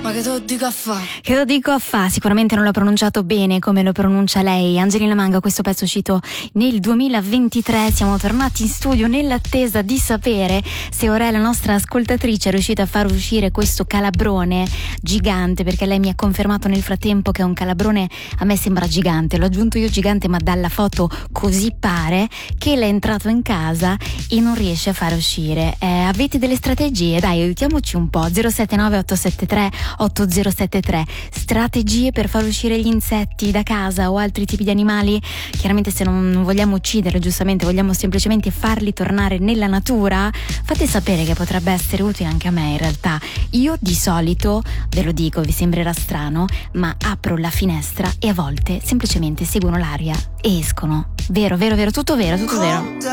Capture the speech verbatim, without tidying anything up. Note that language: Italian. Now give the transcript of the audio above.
Ma che te lo dico a fa? Che lo dico a fa? Sicuramente non l'ho pronunciato bene come lo pronuncia lei. Angelina Mango, questo pezzo uscito nel duemilaventitré. Siamo tornati in studio nell'attesa di sapere se ora la nostra ascoltatrice è riuscita a far uscire questo calabrone gigante, perché lei mi ha confermato nel frattempo che è un calabrone, a me sembra gigante, l'ho aggiunto io gigante, ma dalla foto così pare, che l'è entrato in casa e non riesce a far uscire. Eh, avete delle strategie? Dai, aiutiamoci un po'. zero sette nove otto sette tre otto zero sette tre. Strategie per far uscire gli insetti da casa o altri tipi di animali. Chiaramente, se non vogliamo uccidere, giustamente vogliamo semplicemente farli tornare nella natura, fate sapere, che potrebbe essere utile anche a me in realtà. Io di solito, ve lo dico, vi sembrerà strano, ma apro la finestra e a volte semplicemente seguono l'aria e escono. Vero, vero, vero, tutto vero, tutto vero.